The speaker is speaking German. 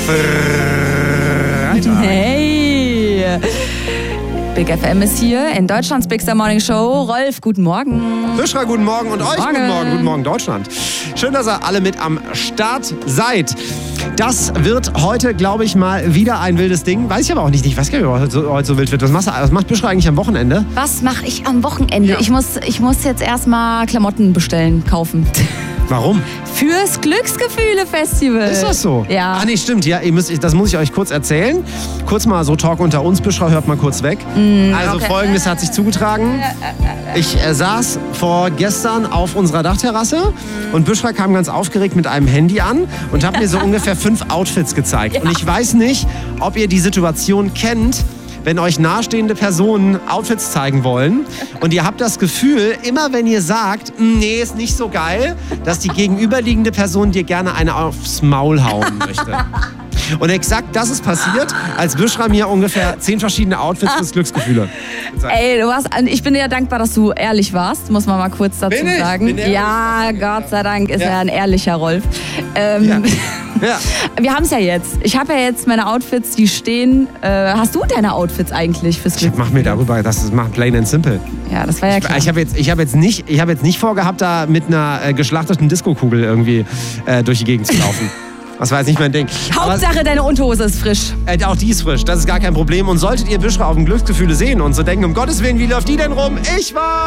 Freitag. Hey! Big FM ist hier in Deutschlands Big Star Morning Show. Rolf, guten Morgen. Büschra, guten Morgen und euch guten Morgen. Guten Morgen, Deutschland. Schön, dass ihr alle mit am Start seid. Das wird heute, glaube ich, mal wieder ein wildes Ding. Weiß ich aber auch nicht. Ich weiß gar nicht, ob heute so wild wird. Was macht Büschra eigentlich am Wochenende? Was mache ich am Wochenende? Ja. Ich muss jetzt erstmal Klamotten bestellen, kaufen. Warum? Fürs Glücksgefühle-Festival. Ist das so? Ja. Ach nee, stimmt. Ja, das muss ich euch kurz erzählen. Kurz mal so Talk unter uns. Büschra, hört mal kurz weg. Also okay. Folgendes hat sich zugetragen. Ich saß vorgestern auf unserer Dachterrasse und Büschra kam ganz aufgeregt mit einem Handy an und hat mir so ungefähr 5 Outfits gezeigt. Ja. Und ich weiß nicht, ob ihr die Situation kennt, wenn euch nahestehende Personen Outfits zeigen wollen und ihr habt das Gefühl, immer wenn ihr sagt, nee, ist nicht so geil, dass die gegenüberliegende Person dir gerne eine aufs Maul hauen möchte. Und exakt das ist passiert, als Büschra mir ungefähr 10 verschiedene Outfits fürs Glücksgefühle gezeigt hat. Ey, ich bin dir ja dankbar, dass du ehrlich warst, muss man mal kurz dazu sagen. Bin ehrlich? Ja, Gott sei Dank ist Ja. er ein ehrlicher Rolf. Ja. Ja. Wir haben es ja jetzt. Ich habe ja jetzt meine Outfits, die stehen. Hast du deine Outfits eigentlich fürs Glück? Ich mach mir darüber, das macht plain and simple. Ja, das war ja klar. Ich habe jetzt nicht vorgehabt, da mit einer geschlachteten Disco-Kugel irgendwie durch die Gegend zu laufen. Das war jetzt nicht mein Ding. Hauptsache, deine Unterhose ist frisch. Auch die ist frisch, das ist gar kein Problem. Und solltet ihr Büschra auf dem Glücksgefühle sehen und so denken, um Gottes Willen, wie läuft die denn rum? Ich war...